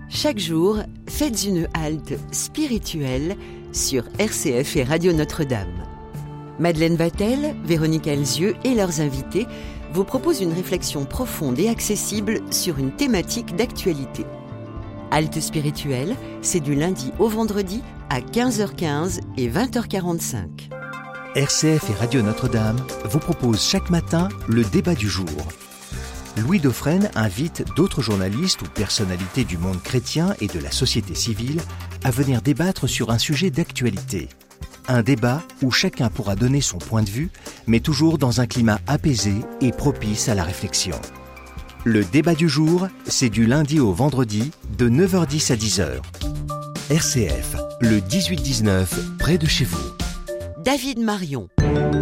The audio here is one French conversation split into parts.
Chaque jour, faites une halte spirituelle sur RCF et Radio Notre-Dame. Madeleine Vatel, Véronique Alzieux et leurs invités vous proposent une réflexion profonde et accessible sur une thématique d'actualité. Halte spirituelle, c'est du lundi au vendredi à 15h15 et 20h45. RCF et Radio Notre-Dame vous proposent chaque matin le débat du jour. Louis Dauphren invite d'autres journalistes ou personnalités du monde chrétien et de la société civile à venir débattre sur un sujet d'actualité. Un débat où chacun pourra donner son point de vue, mais toujours dans un climat apaisé et propice à la réflexion. Le débat du jour, c'est du lundi au vendredi de 9h10 à 10h. RCF, le 18-19, près de chez vous. David Marion.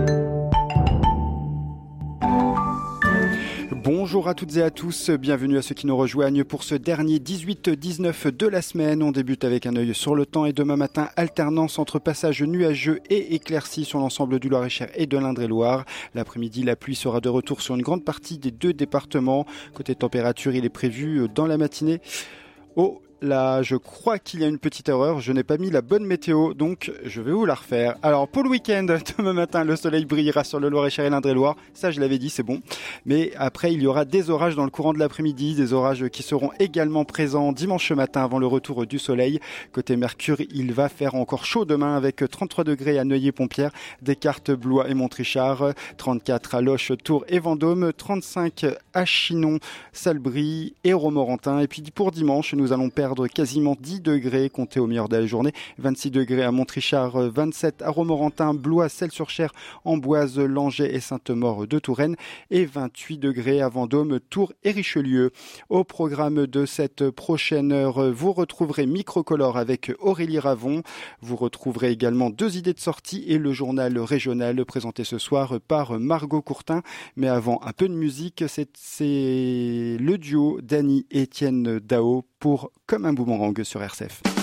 Bonjour à toutes et à tous, bienvenue à ceux qui nous rejoignent pour ce dernier 18-19 de la semaine. On débute avec un œil sur le temps et demain matin, alternance entre passages nuageux et éclaircies sur l'ensemble du Loir-et-Cher et de l'Indre-et-Loire. L'après-midi, la pluie sera de retour sur une grande partie des deux départements. Côté température, il est prévu dans la matinée. Là, je crois qu'il y a une petite erreur, je n'ai pas mis la bonne météo, donc je vais vous la refaire. Alors pour le week-end, demain matin, le soleil brillera sur le Loir-et-Cher et l'Indre-et-Loire, ça je l'avais dit, c'est bon. Mais après, il y aura des orages dans le courant de l'après-midi, des orages qui seront également présents dimanche matin avant le retour du soleil. Côté Mercure, il va faire encore chaud demain avec 33 degrés à Neuilly-Pompière, Descartes, Blois et Montrichard, 34 à Loches, Tours et Vendôme, 35 à Chinon, Salbris et Romorantin. Et puis pour dimanche, nous allons perdre quasiment 10 degrés comptés au meilleur de la journée, 26 degrés à Montrichard, 27 à Romorantin, Blois, Celles-sur-Cher, Amboise, Langeais et Sainte-Maure de Touraine et 28 degrés à Vendôme, Tours et Richelieu. Au programme de cette prochaine heure, vous retrouverez Microcolore avec Aurélie Ravon. Vous retrouverez également 2 idées de sortie et le journal régional présenté ce soir par Margot Courtin. Mais avant, un peu de musique, c'est le duo Dany et Étienne Dao pour Comme un boomerang sur RCF.